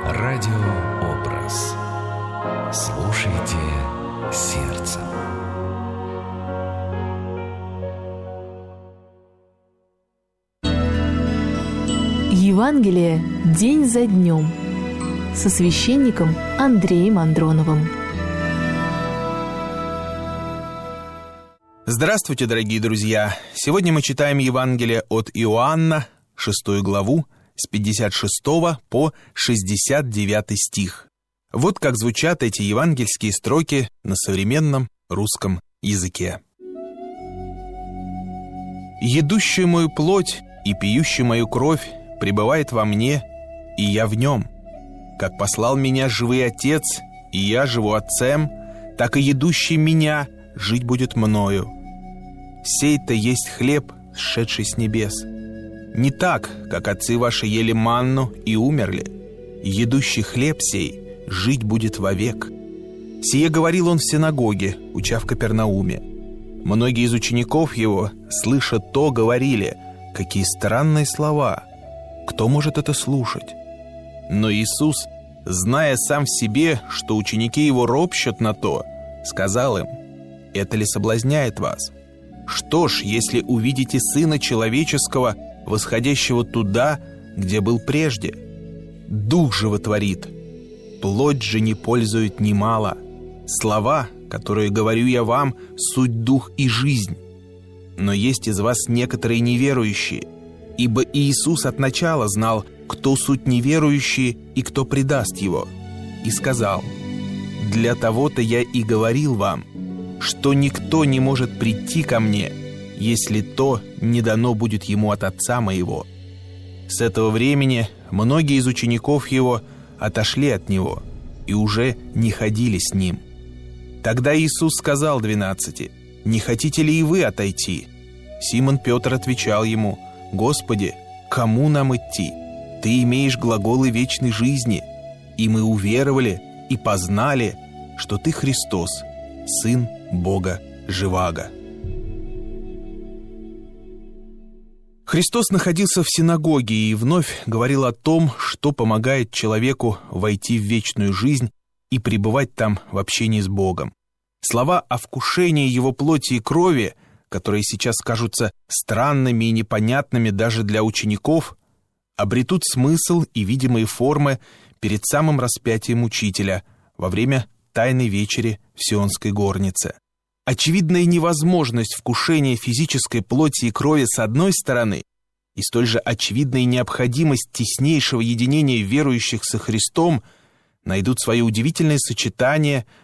Радиообраз. Слушайте сердцем. Евангелие день за днем со священником Андреем Андроновым. Здравствуйте, дорогие друзья! Сегодня мы читаем Евангелие от Иоанна, 6 главу, с 56 по 69 стих. Вот как звучат эти евангельские строки на современном русском языке. «Едущий мою плоть и пьющий мою кровь пребывает во мне, и я в нем. Как послал меня живый Отец, и я живу Отцем, так и едущий меня жить будет мною. Сей-то есть хлеб, сшедший с небес. Не так, как отцы ваши ели манну и умерли. Едущий хлеб сей жить будет вовек». Сие говорил он в синагоге, уча в Капернауме. Многие из учеников его, слыша то, говорили: «Какие странные слова! Кто может это слушать?» Но Иисус, зная сам в себе, что ученики его ропщут на то, сказал им: «Это ли соблазняет вас? Что ж, если увидите Сына Человеческого, восходящего туда, где был прежде? Дух животворит, плоть же не пользует немало. Слова, которые говорю я вам, суть дух и жизнь. Но есть из вас некоторые неверующие, ибо Иисус от начала знал, кто суть неверующие и кто предаст его, и сказал: для того-то я и говорил вам, что никто не может прийти ко мне, если то не дано будет ему от Отца моего». С этого времени многие из учеников его отошли от него и уже не ходили с ним. Тогда Иисус сказал 12: «Не хотите ли и вы отойти?» Симон Петр отвечал ему: «Господи, кому нам идти? Ты имеешь глаголы вечной жизни, и мы уверовали и познали, что Ты Христос, Сын Бога Живаго». Христос находился в синагоге и вновь говорил о том, что помогает человеку войти в вечную жизнь и пребывать там в общении с Богом. Слова о вкушении Его плоти и крови, которые сейчас кажутся странными и непонятными даже для учеников, обретут смысл и видимые формы перед самым распятием Учителя во время Тайной вечери в Сионской горнице. Очевидная невозможность вкушения физической плоти и крови с одной стороны и столь же очевидная необходимость теснейшего единения верующих со Христом найдут свое удивительное сочетание